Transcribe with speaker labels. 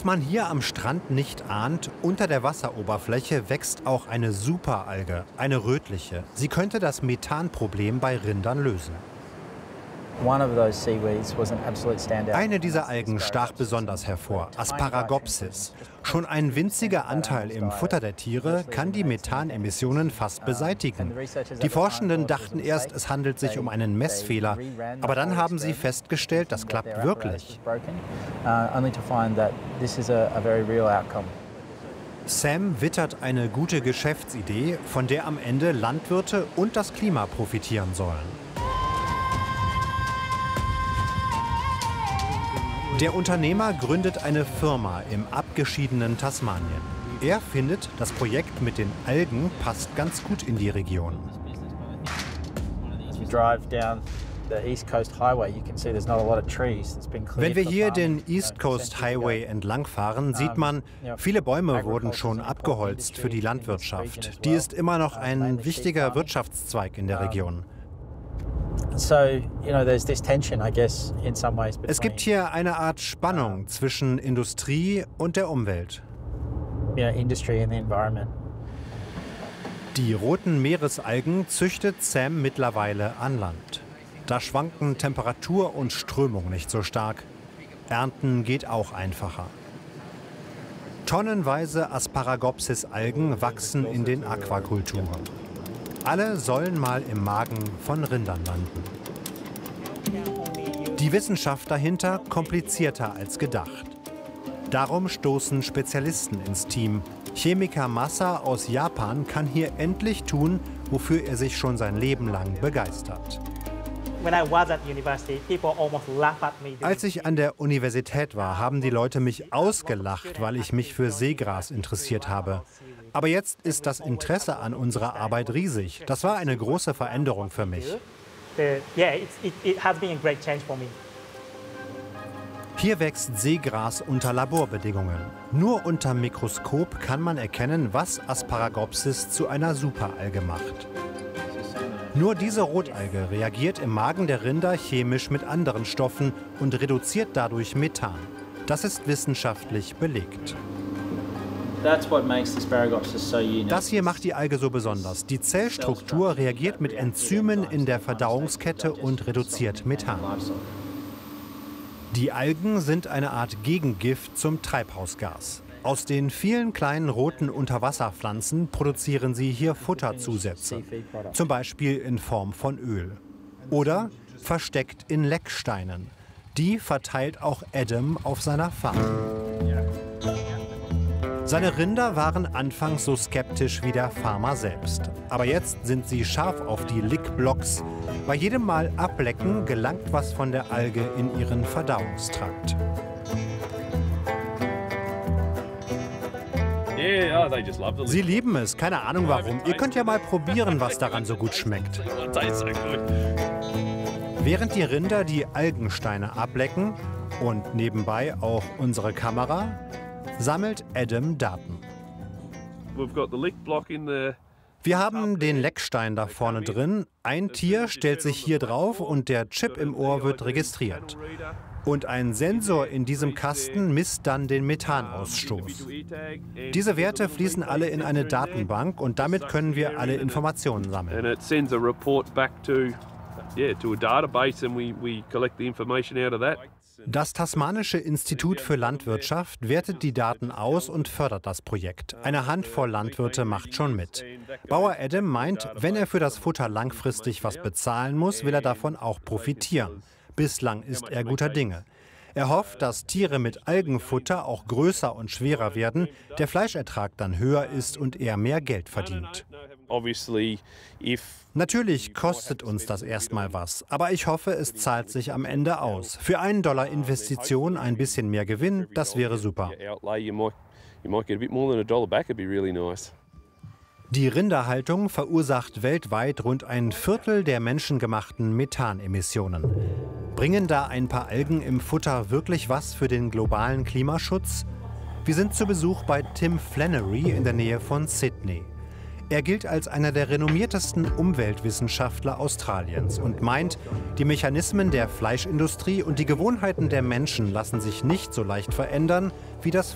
Speaker 1: man hier am Strand nicht ahnt, unter der Wasseroberfläche wächst auch eine Superalge, eine rötliche. Sie könnte das Methanproblem bei Rindern lösen. Eine dieser Algen stach besonders hervor, Asparagopsis. Schon ein winziger Anteil im Futter der Tiere kann die Methanemissionen fast beseitigen. Die Forschenden dachten erst, es handelt sich um einen Messfehler, aber dann haben sie festgestellt, das klappt wirklich. Sam wittert eine gute Geschäftsidee, von der am Ende Landwirte und das Klima profitieren sollen. Der Unternehmer gründet eine Firma im abgeschiedenen Tasmanien. Er findet, das Projekt mit den Algen passt ganz gut in die Region. Wenn wir hier den East Coast Highway entlangfahren, sieht man, viele Bäume wurden schon abgeholzt für die Landwirtschaft. Die ist immer noch ein wichtiger Wirtschaftszweig in der Region. Es gibt hier eine Art Spannung zwischen Industrie und der Umwelt. Die roten Meeresalgen züchtet Sam mittlerweile an Land. Da schwanken Temperatur und Strömung nicht so stark. Ernten geht auch einfacher. Tonnenweise Asparagopsis-Algen wachsen in den Aquakulturen. Alle sollen mal im Magen von Rindern landen. Die Wissenschaft dahinter komplizierter als gedacht. Darum stoßen Spezialisten ins Team. Chemiker Masa aus Japan kann hier endlich tun, wofür er sich schon sein Leben lang begeistert. Als ich an der Universität war, haben die Leute mich ausgelacht, weil ich mich für Seegras interessiert habe. Aber jetzt ist das Interesse an unserer Arbeit riesig. Das war eine große Veränderung für mich. Hier wächst Seegras unter Laborbedingungen. Nur unter Mikroskop kann man erkennen, was Asparagopsis zu einer Superalge macht. Nur diese Rotalge reagiert im Magen der Rinder chemisch mit anderen Stoffen und reduziert dadurch Methan. Das ist wissenschaftlich belegt. Das hier macht die Alge so besonders. Die Zellstruktur reagiert mit Enzymen in der Verdauungskette und reduziert Methan. Die Algen sind eine Art Gegengift zum Treibhausgas. Aus den vielen kleinen roten Unterwasserpflanzen produzieren sie hier Futterzusätze, zum Beispiel in Form von Öl. Oder versteckt in Lecksteinen. Die verteilt auch Adam auf seiner Farm. Seine Rinder waren anfangs so skeptisch wie der Farmer selbst. Aber jetzt sind sie scharf auf die Lickblocks. Bei jedem Mal ablecken gelangt was von der Alge in ihren Verdauungstrakt. Sie lieben es, keine Ahnung warum. Ihr könnt ja mal probieren, was daran so gut schmeckt. Während die Rinder die Algensteine ablecken und nebenbei auch unsere Kamera, sammelt Adam Daten. Wir haben den Leckstein da vorne drin. Ein Tier stellt sich hier drauf und der Chip im Ohr wird registriert. Und ein Sensor in diesem Kasten misst dann den Methanausstoß. Diese Werte fließen alle in eine Datenbank und damit können wir alle Informationen sammeln. Das Tasmanische Institut für Landwirtschaft wertet die Daten aus und fördert das Projekt. Eine Handvoll Landwirte macht schon mit. Bauer Adam meint, wenn er für das Futter langfristig was bezahlen muss, will er davon auch profitieren. Bislang ist er guter Dinge. Er hofft, dass Tiere mit Algenfutter auch größer und schwerer werden, der Fleischertrag dann höher ist und er mehr Geld verdient. Natürlich kostet uns das erstmal was, aber ich hoffe, es zahlt sich am Ende aus. Für $1 Investition ein bisschen mehr Gewinn, das wäre super. Die Rinderhaltung verursacht weltweit rund ein Viertel der menschengemachten Methanemissionen. Bringen da ein paar Algen im Futter wirklich was für den globalen Klimaschutz? Wir sind zu Besuch bei Tim Flannery in der Nähe von Sydney. Er gilt als einer der renommiertesten Umweltwissenschaftler Australiens und meint, die Mechanismen der Fleischindustrie und die Gewohnheiten der Menschen lassen sich nicht so leicht verändern wie das